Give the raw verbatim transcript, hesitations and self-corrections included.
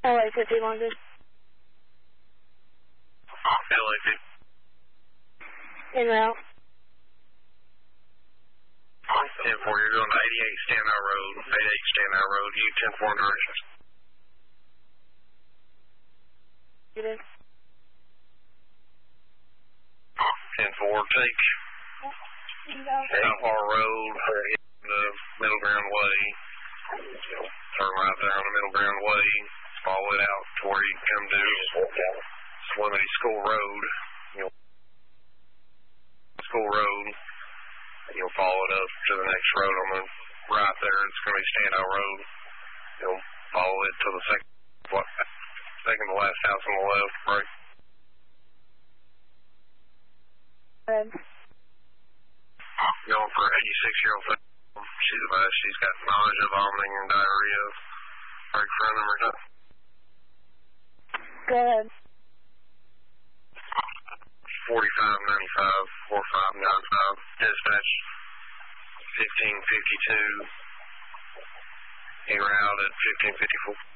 L A fifty London. L A fifty. En route. ten four, you're going to eighty-eight Stanhouse Road, eighty-eight Stanhouse Road, U ten four directions. It is. ten four, take Stanhouse Road, the Middle Ground Way. Turn right there on the Middle Ground Way, follow it out to where you come to Slimity School Road. You'll School Road. You'll follow it up to the next road on the right there. It's going to be Stanhouse Road. You'll follow it to the second, second to last house on the left, right? Red. Going for eighty-six-year-old female. She's advised she's got nausea, vomiting, and diarrhea. Break front number nine. Go ahead. forty-five ninety-five, forty-five ninety-five. Dispatch fifteen fifty-two. En route at fifteen fifty-four.